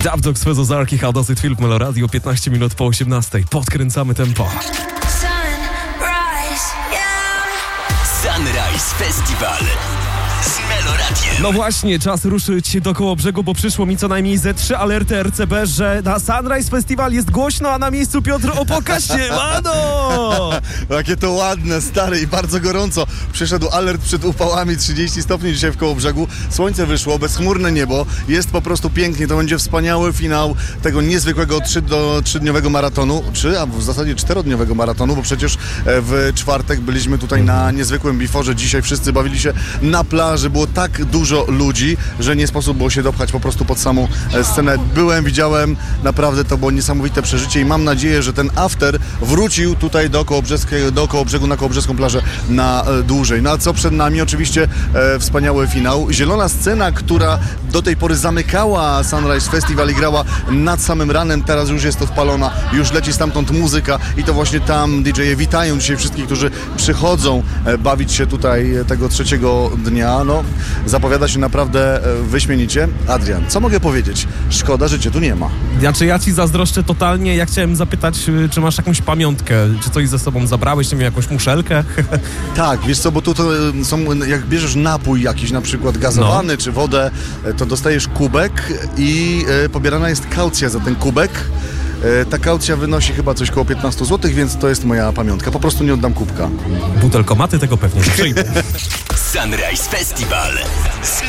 Daft Dog z Ozarki, How Does It Feel, Melo Radio, 15 minut po 18. Podkręcamy tempo. Sunrise Festival z Melo Radiem. No właśnie, czas ruszyć do Kołobrzegu, bo przyszło mi co najmniej ze 3 alerty RCB, że na Sunrise Festival jest głośno, a na miejscu Piotr Opoka siemano! Jakie to ładne, stare i bardzo gorąco. Przyszedł alert przed upałami, 30 stopni dzisiaj w Kołobrzegu. Słońce wyszło, bezchmurne niebo. Jest po prostu pięknie. To będzie wspaniały finał tego niezwykłego 3-dniowego maratonu. A w zasadzie 4-dniowego maratonu, bo przecież w czwartek byliśmy tutaj na niezwykłym biforze. Dzisiaj wszyscy bawili się na plaży. Było tak dużo ludzi, że nie sposób było się dopchać po prostu pod samą scenę. Byłem, widziałem, naprawdę to było niesamowite przeżycie i mam nadzieję, że ten after wrócił tutaj do Kołobrzegu, na Kołobrzeską plażę na dłużej. No a co przed nami? Oczywiście wspaniały finał. Zielona scena, która do tej pory zamykała Sunrise Festival i grała nad samym ranem, teraz już jest to wpalona, już leci stamtąd muzyka i to właśnie tam DJ-e witają dzisiaj wszystkich, którzy przychodzą bawić się tutaj tego trzeciego dnia. No, zapowiada się naprawdę wyśmienicie. Adrian, co mogę powiedzieć? Szkoda, że cię tu nie ma. Znaczy ja ci zazdroszczę totalnie. Ja chciałem zapytać, czy masz jakąś pamiątkę, czy coś ze sobą zabrałeś, nie wiem, jakąś muszelkę? Tak, wiesz co, bo tu to są, jak bierzesz napój jakiś, na przykład gazowany czy wodę, to dostajesz kubek i pobierana jest kaucja za ten kubek. Ta kaucja wynosi chyba coś koło 15 zł, więc to jest moja pamiątka. Po prostu nie oddam kubka. Butelkomaty tego pewnie nie przyjdą. Sunrise Festival.